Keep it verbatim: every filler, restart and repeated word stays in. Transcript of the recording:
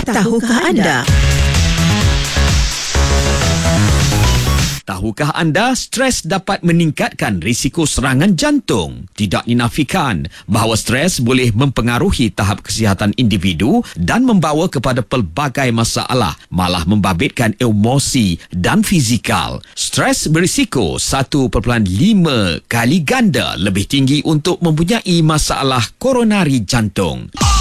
Tahukah anda? Tahukah anda stres dapat meningkatkan risiko serangan jantung? Tidak dinafikan bahawa stres boleh mempengaruhi tahap kesihatan individu dan membawa kepada pelbagai masalah, malah membabitkan emosi dan fizikal. Stres berisiko satu perpuluhan lima kali ganda lebih tinggi untuk mempunyai masalah koronari jantung.